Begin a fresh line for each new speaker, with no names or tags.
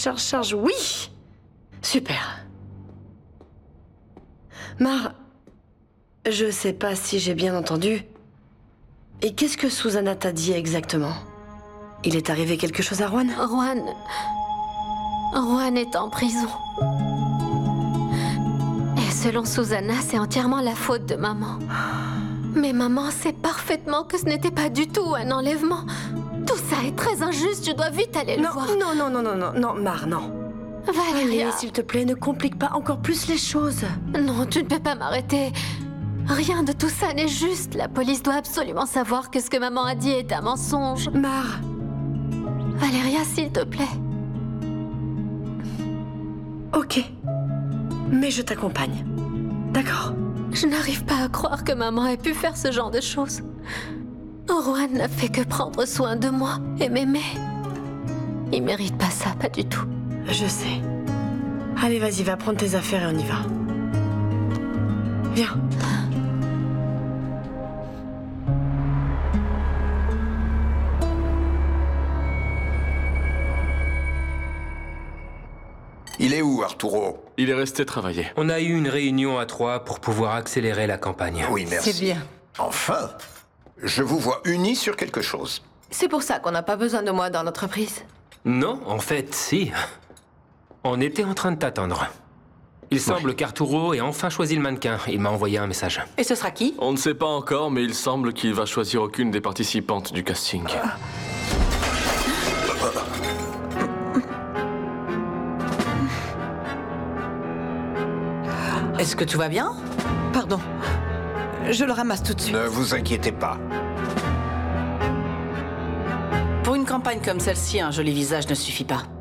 charge. Oui! Super. Mar, je sais pas si j'ai bien entendu. Et qu'est-ce que Susanna t'a dit exactement? Il est arrivé quelque chose à Juan?
Juan est en prison. Et selon Susanna, c'est entièrement la faute de maman. Mais maman sait parfaitement que ce n'était pas du tout un enlèvement. Tout ça est très injuste, je dois vite aller le voir.
Non, Mar, non.
Valéria,
Allez, s'il te plaît, ne complique pas encore plus les choses.
non, tu ne peux pas m'arrêter. Rien de tout ça n'est juste. La police doit absolument savoir que ce que maman a dit est un mensonge.
Mar,
Valéria, s'il te plaît.
ok. Mais je t'accompagne. D'accord?
Je n'arrive pas à croire que maman ait pu faire ce genre de choses. Juan n'a fait que prendre soin de moi et m'aimer. Il mérite pas ça, pas du tout.
Je sais. Allez, vas-y, va prendre tes affaires et on y va. Viens.
Il est où, Arturo?
Il est resté travailler.
On a eu une réunion à 3 pour pouvoir accélérer la campagne.
Oui, merci.
C'est bien.
Enfin, je vous vois unis sur quelque chose.
C'est pour ça qu'on n'a pas besoin de moi dans l'entreprise.
Non, en fait, si. On était en train de t'attendre. Il semble qu'Arturo ait enfin choisi le mannequin. Il m'a envoyé un message.
Et ce sera qui?
On ne sait pas encore, mais il semble qu'il va choisir aucune des participantes du casting.
Est-ce que tout va bien? Pardon. Je le ramasse tout de suite.
Ne vous inquiétez pas.
Pour une campagne comme celle-ci, un joli visage ne suffit pas.